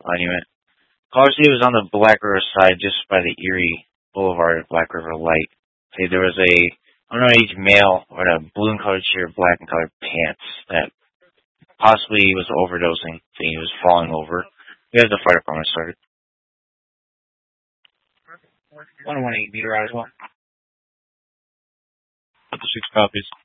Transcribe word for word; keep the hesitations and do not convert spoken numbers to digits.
monument. Caller City was on the Black River side, just by the Erie Boulevard of Black River Light. See, there was a underage male wearing a balloon-colored shirt, black and colored pants that possibly he was overdosing, thinking he was falling over. We have the fire department started. one oh one eight meter out as well. Six copies.